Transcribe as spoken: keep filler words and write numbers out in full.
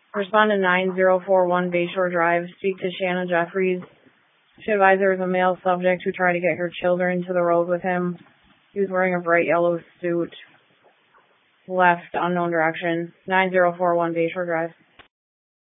Respondent nine zero four one Bayshore Drive. Speak to Shanna Jeffries. She advised there was a male subject who tried to get her children to the road with him. He was wearing a bright yellow suit. Left, unknown direction. nine zero four one Bayshore Drive.